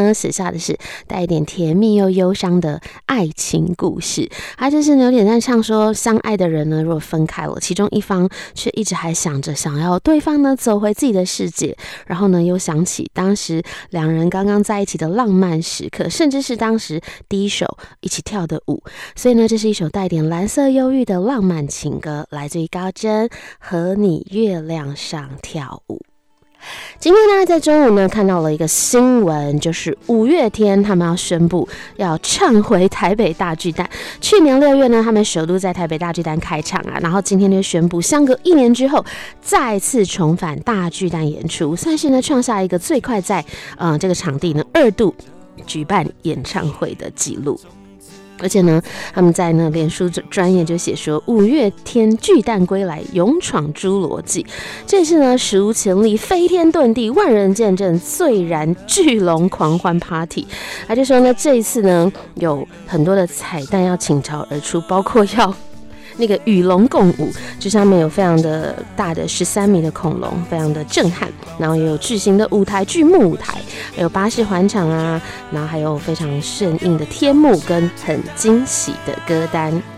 呢，写下的是带一点甜蜜又忧伤的爱情故事。它就是有点像说，相爱的人呢，如果分开了，其中一方却一直还想着想要对方呢走回自己的世界，然后呢又想起当时两人刚刚在一起的浪漫时刻，甚至是当时第一首一起跳的舞。所以呢，这是一首带点蓝色忧郁的浪漫情歌，来自于高真，和你月亮上跳舞。今天呢，在中午呢看到了一个新闻，就是五月天他们要宣布要唱回台北大巨蛋。去年6月呢，他们首度在台北大巨蛋开场啊，然后今天就宣布，相隔1年之后再次重返大巨蛋演出，算是呢创下一个最快在这个场地呢2度举办演唱会的纪录。而且呢，他们在那脸书专页就写说，五月天巨蛋归来，勇闯侏罗纪，这是呢史无前例、飞天遁地、万人见证、醉燃巨龙狂欢 Party。他就说呢，这一次呢有很多的彩蛋要倾巢而出，包括要那个与龙共舞，就上面有非常的大的13米的恐龙，非常的震撼，然后也有巨型的舞台、巨幕舞台，还有巴士环场啊，然后还有非常顺应的天幕跟很惊喜的歌单。